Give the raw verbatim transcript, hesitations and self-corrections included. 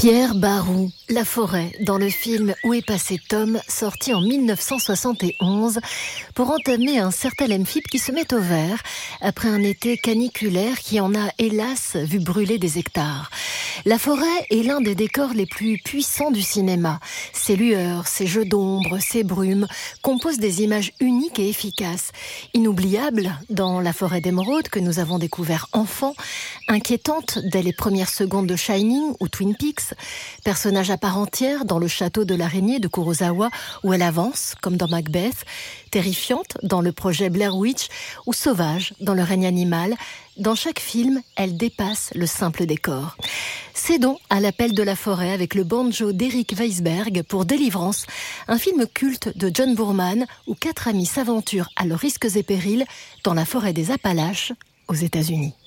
Pierre Barou, La forêt, dans le film Où est passé Tom, sorti en mille neuf cent soixante et onze, pour entamer un certain amphibie qui se met au vert après un été caniculaire qui en a, hélas, vu brûler des hectares. La forêt est l'un des décors les plus puissants du cinéma. Ses lueurs, ses jeux d'ombre, ses brumes composent des images uniques et efficaces. Inoubliables dans La forêt d'émeraude que nous avons découvert enfant, inquiétante dès les premières secondes de Shining ou Twin Peaks, personnage à part entière dans Le château de l'araignée de Kurosawa où elle avance, comme dans Macbeth, terrifiante dans le projet Blair Witch ou sauvage dans Le règne animal. Dans chaque film, elle dépasse le simple décor. Cédons à l'appel de la forêt avec le banjo d'Eric Weisberg pour Délivrance, un film culte de John Boorman où quatre amis s'aventurent à leurs risques et périls dans la forêt des Appalaches aux États-Unis.